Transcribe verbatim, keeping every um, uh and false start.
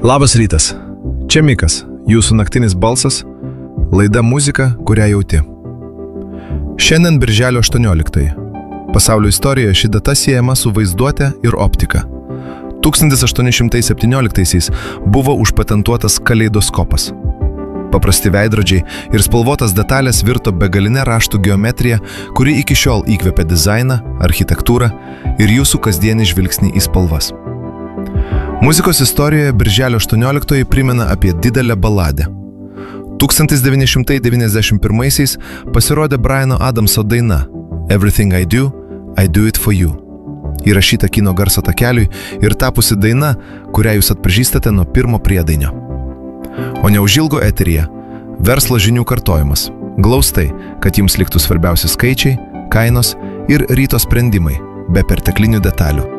Labas rytas. Čia Mikas, jūsų naktinis balsas, laida muzika, kurią jauti. Šiandien birželio aštuonioliktoji. Pasaulio istorijoje ši data siejama su vaizduote ir optika. tūkstantis aštuoni šimtai septynioliktaisiais buvo užpatentuotas kaleidoskopas. Paprasti veidrodžiai ir spalvotas detalės virto begalinė raštų geometrija, kuri iki šiol įkvepia dizainą, architektūrą ir jūsų kasdienį žvilgsnį į spalvas. Muzikos istorijoje birželio aštuonioliktoji primena apie didelę baladę. tūkstantis devyni šimtai devyniasdešimt pirmaisiais pasirodė Briano Adamso daina Everything I Do, I Do It For You. Įrašyta kino garso takeliui ir tapusi daina, kurią jūs atpažįstate nuo pirmo priedainio. O neužilgo eteryje verslo žinių kartojimas. Glaustai, kad jums liktų svarbiausi skaičiai, kainos ir ryto sprendimai, be perteklinių detalių.